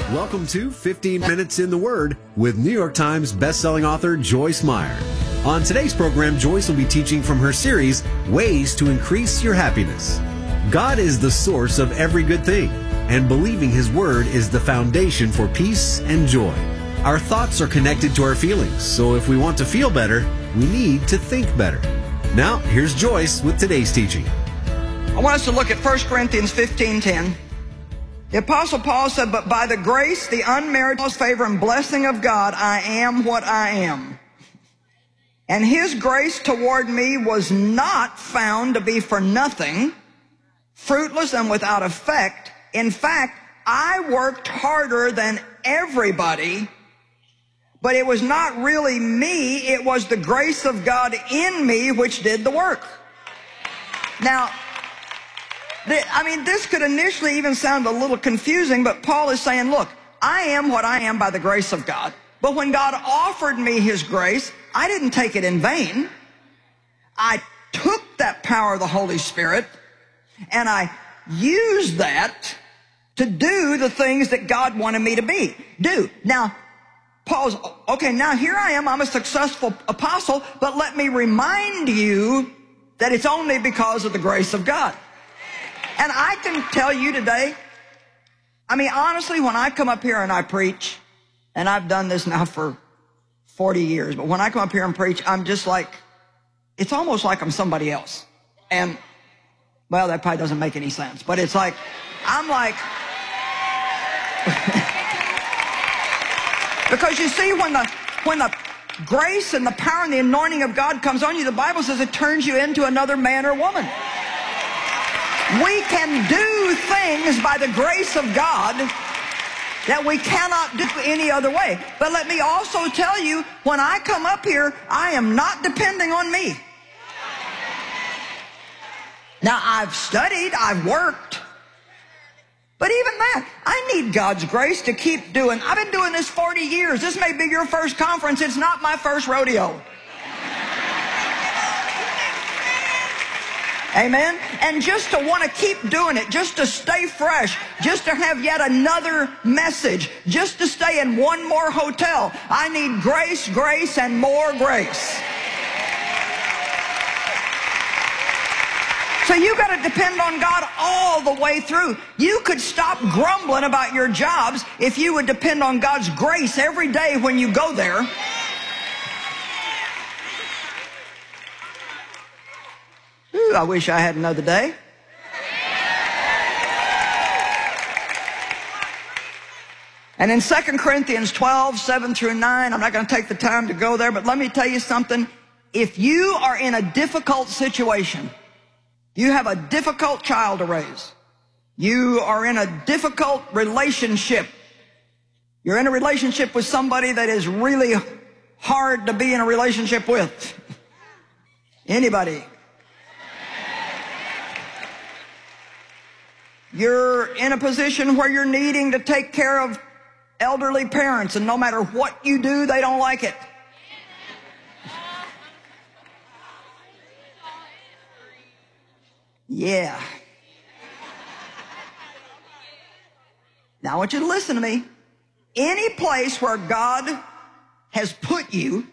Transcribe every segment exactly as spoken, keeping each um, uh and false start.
Welcome to fifteen minutes in the Word with New York Times bestselling author Joyce Meyer. On today's program, Joyce will be teaching from her series, Ways to Increase Your Happiness. God is the source of every good thing, and believing His Word is the foundation for peace and joy. Our thoughts are connected to our feelings, so if we want to feel better, we need to think better. Now, here's Joyce with today's teaching. I want us to look at First Corinthians fifteen ten. The Apostle Paul said, "But by the grace, the unmerited favor and blessing of God, I am what I am. And His grace toward me was not found to be for nothing, fruitless and without effect. In fact, I worked harder than everybody, but it was not really me, it was the grace of God in me which did the work." Now, I mean, this could initially even sound a little confusing, but Paul is saying, look, I am what I am by the grace of God. But when God offered me His grace, I didn't take it in vain. I took that power of the Holy Spirit, and I used that to do the things that God wanted me to be, do. Now, Paul's, okay, now here I am, I'm a successful apostle, but let me remind you that it's only because of the grace of God. And I can tell you today, I mean, honestly, when I come up here and I preach, and I've done this now for forty years, but when I come up here and preach, I'm just like, it's almost like I'm somebody else. And, well, that probably doesn't make any sense, but it's like, I'm like, because you see, when the, when the grace and the power and the anointing of God comes on you, the Bible says it turns you into another man or woman. We can do things by the grace of God that we cannot do any other way. But let me also tell you, when I come up here, I am not depending on me. Now, I've studied, I've worked, but even that, I need God's grace to keep doing. I've been doing this forty years. This may be your first conference. It's not my first rodeo. Amen? And just to want to keep doing it, just to stay fresh, just to have yet another message, just to stay in one more hotel. I need grace, grace, and more grace. So you got to depend on God all the way through. You could stop grumbling about your jobs if you would depend on God's grace every day when you go there. Ooh, I wish I had another day. And in Second Corinthians twelve, seven through nine, I'm not going to take the time to go there, but let me tell you something. If you are in a difficult situation, you have a difficult child to raise, you are in a difficult relationship, you're in a relationship with somebody that is really hard to be in a relationship with. Anybody? You're in a position where you're needing to take care of elderly parents, and no matter what you do, they don't like it. Yeah. Now I want you to listen to me. Any place where God has put you,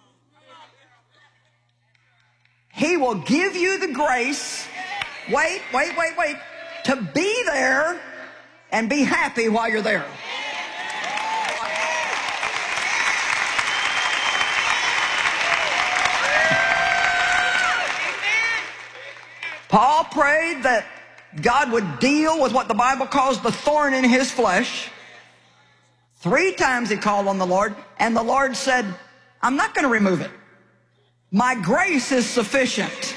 He will give you the grace, wait, wait, wait, wait, to be there and be happy while you're there. Paul prayed that God would deal with what the Bible calls the thorn in his flesh. Three times he called on the Lord, and the Lord said, I'm not going to remove it. My grace is sufficient.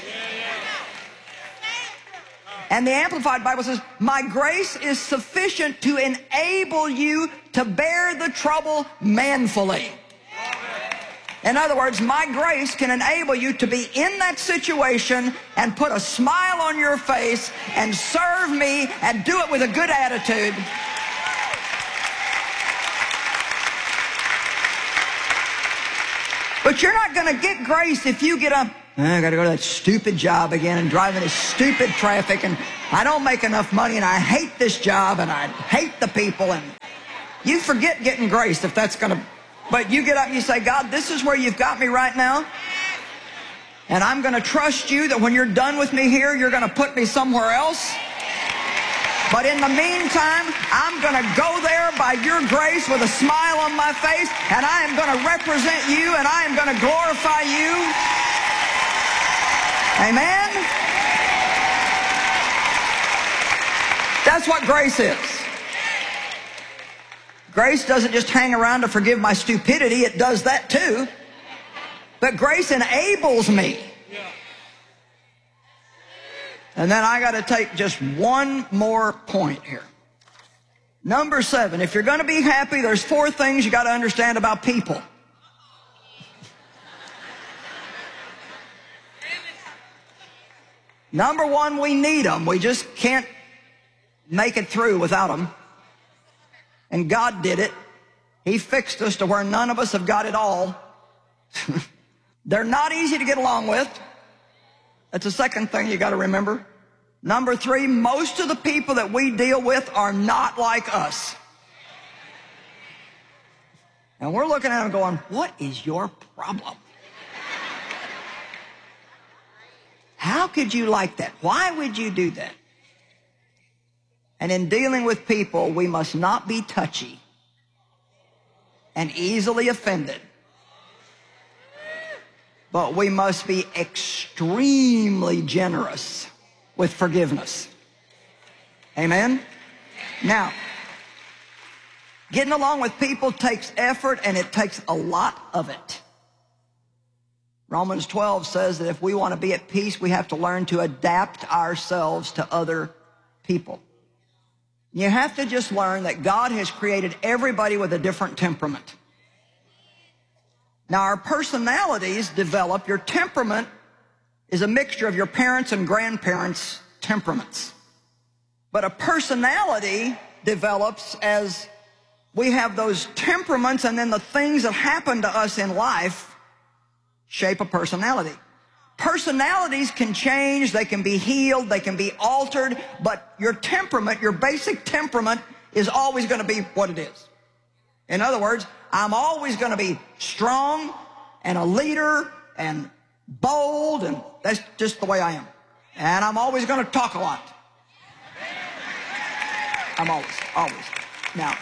And the Amplified Bible says, my grace is sufficient to enable you to bear the trouble manfully. In other words, my grace can enable you to be in that situation and put a smile on your face and serve me and do it with a good attitude. But you're not going to get grace if you get up, I got to go to that stupid job again and drive in this stupid traffic, and I don't make enough money, and I hate this job, and I hate the people. And You forget getting grace if that's going to, but you get up and you say, God, this is where you've got me right now. And I'm going to trust you that when you're done with me here, you're going to put me somewhere else. But in the meantime, I'm going to go there by your grace with a smile on my face, and I am going to represent you, and I am going to glorify you. Amen? That's what grace is. Grace doesn't just hang around to forgive my stupidity. It does that too. But grace enables me. And then I got to take just one more point here. Number seven, if you're going to be happy, there's four things you got to understand about people. Number one, we need them. We just can't make it through without them. And God did it. He fixed us to where none of us have got it all. They're not easy to get along with. That's the second thing you got to remember. Number three, most of the people that we deal with are not like us. And we're looking at them going, what is your problem? How could you like that? Why would you do that? And in dealing with people, we must not be touchy and easily offended. But we must be extremely generous with forgiveness. Amen? Now, getting along with people takes effort, and it takes a lot of it. Romans twelve says that if we want to be at peace, we have to learn to adapt ourselves to other people. You have to just learn that God has created everybody with a different temperament. Now, our personalities develop. Your temperament is a mixture of your parents' and grandparents' temperaments. But a personality develops as we have those temperaments, and then the things that happen to us in life shape a personality. Personalities can change, they can be healed, they can be altered, but your temperament, your basic temperament, is always going to be what it is. In other words, I'm always going to be strong and a leader and bold, and that's just the way I am. And I'm always going to talk a lot. I'm always, always. Now,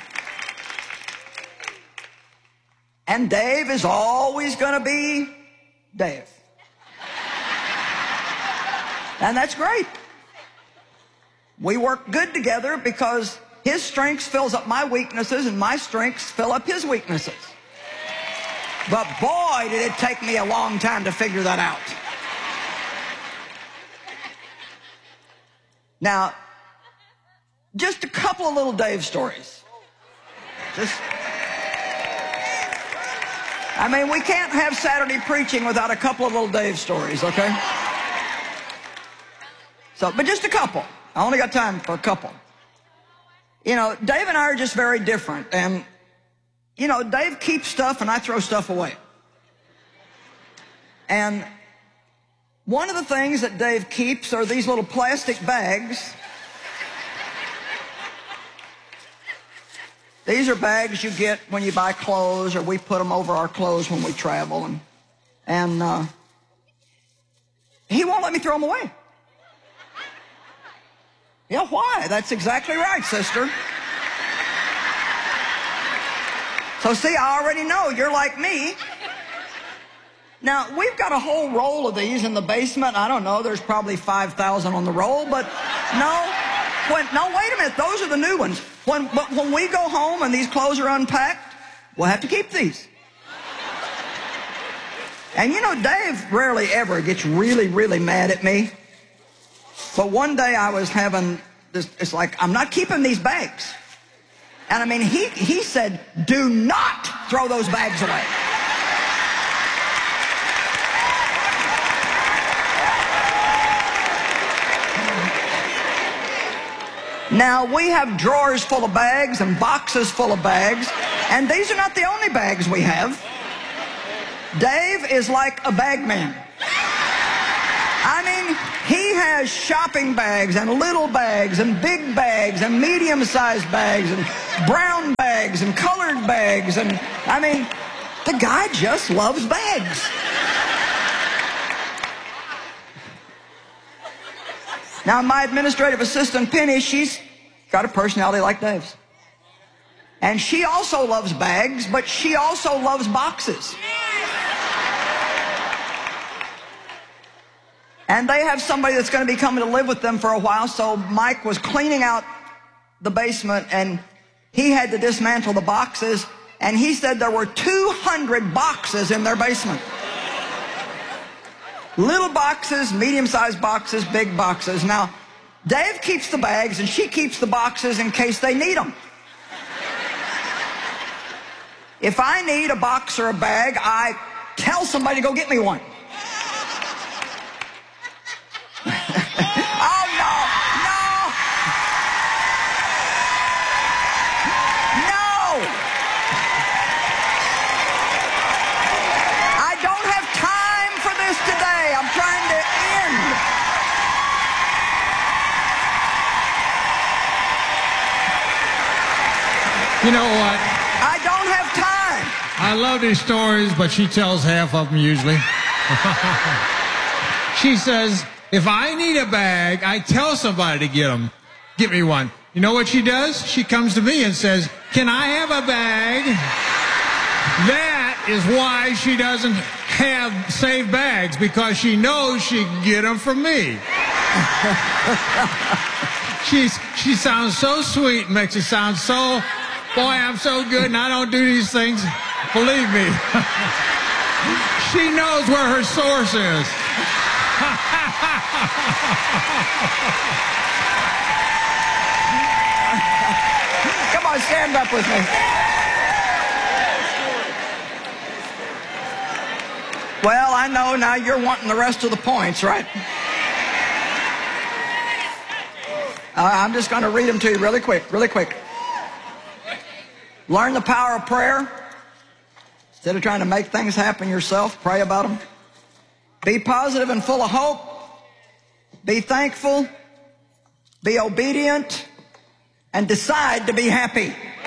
and Dave is always going to be Dave. And that's great. We work good together because his strengths fills up my weaknesses, and my strengths fill up his weaknesses. But boy, did it take me a long time to figure that out. Now, just a couple of little Dave stories. Just, I mean, we can't have Saturday preaching without a couple of little Dave stories, okay? So, but just a couple. I only got time for a couple. You know, Dave and I are just very different. And, you know, Dave keeps stuff and I throw stuff away. And one of the things that Dave keeps are these little plastic bags. These are bags you get when you buy clothes, or we put them over our clothes when we travel. And, and uh, he won't let me throw them away. Yeah, why? That's exactly right, sister. So see, I already know you're like me. Now, we've got a whole roll of these in the basement. I don't know, there's probably five thousand on the roll, but no. When, no, wait a minute, those are the new ones. When, when we go home and these clothes are unpacked, we'll have to keep these. And you know, Dave rarely ever gets really, really mad at me. But one day I was having this, it's like, I'm not keeping these bags. And I mean, he, he said, do not throw those bags away. Now, we have drawers full of bags and boxes full of bags, and these are not the only bags we have. Dave is like a bag man. I mean, he has shopping bags and little bags and big bags and medium-sized bags and brown bags and colored bags. And I mean, the guy just loves bags. Now, my administrative assistant, Penny, she's got a personality like Dave's. And she also loves bags, but she also loves boxes. And they have somebody that's going to be coming to live with them for a while, so Mike was cleaning out the basement, and he had to dismantle the boxes, and he said there were two hundred boxes in their basement. Little boxes, medium-sized boxes, big boxes. Now, Dave keeps the bags, and she keeps the boxes in case they need them. If I need a box or a bag, I tell somebody to go get me one. Oh, no, no. No. I don't have time for this today. I'm trying to end. You know what? I don't have time. I love these stories, but she tells half of them usually. She says, if I need a bag, I tell somebody to get them. Get me one. You know what she does? She comes to me and says, can I have a bag? That is why she doesn't have saved bags, because she knows she can get them from me. She's, she sounds so sweet, makes it sound so, boy, I'm so good and I don't do these things. Believe me. She knows where her source is. Come on, stand up with me. Well, I know now you're wanting the rest of the points, right? Uh, I'm just going to read them to you really quick, really quick. Learn the power of prayer. Instead of trying to make things happen yourself, pray about them. Be positive and full of hope. Be thankful. Be obedient. And decide to be happy.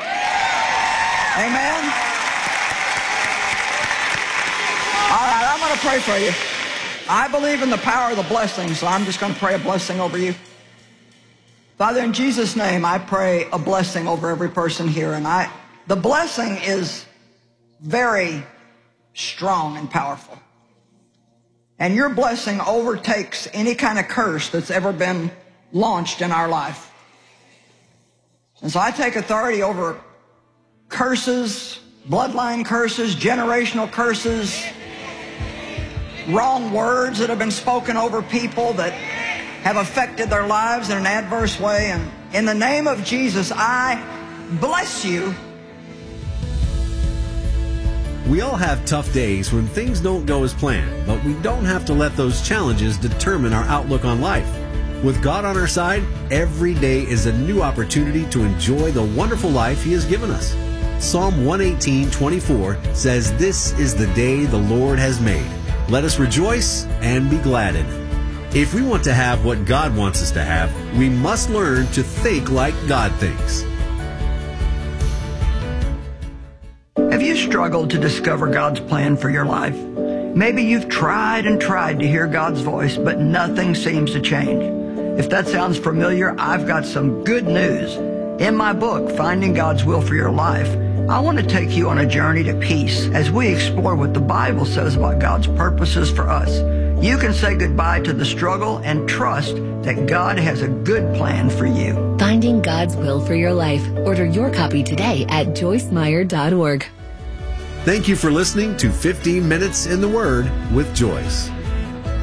Amen? All right, I'm going to pray for you. I believe in the power of the blessing, so I'm just going to pray a blessing over you. Father, in Jesus' name, I pray a blessing over every person here. And I, the blessing is very strong and powerful. And your blessing overtakes any kind of curse that's ever been launched in our life. And so I take authority over curses, bloodline curses, generational curses, wrong words that have been spoken over people that have affected their lives in an adverse way. And in the name of Jesus, I bless you. We all have tough days when things don't go as planned, but we don't have to let those challenges determine our outlook on life. With God on our side, every day is a new opportunity to enjoy the wonderful life He has given us. Psalm one eighteen, twenty-four says, "This is the day the Lord has made. Let us rejoice and be glad in it." If we want to have what God wants us to have, we must learn to think like God thinks. Have you struggled to discover God's plan for your life? Maybe you've tried and tried to hear God's voice, but nothing seems to change. If that sounds familiar, I've got some good news. In my book, Finding God's Will for Your Life, I want to take you on a journey to peace as we explore what the Bible says about God's purposes for us. You can say goodbye to the struggle and trust that God has a good plan for you. Finding God's Will for Your Life. Order your copy today at joyce meyer dot org. Thank you for listening to fifteen minutes in the Word with Joyce.